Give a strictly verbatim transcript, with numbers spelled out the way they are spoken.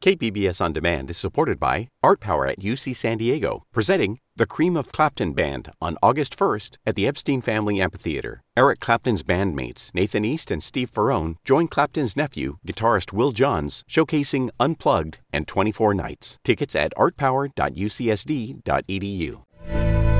K P B S On Demand is supported by Art Power at U C San Diego, presenting The Cream of Clapton Band on August first at the Epstein Family Amphitheater. Eric Clapton's bandmates, Nathan East and Steve Ferrone, join Clapton's nephew, guitarist Will Johns, showcasing Unplugged and twenty-four Nights. Tickets at art power dot u c s d dot e d u.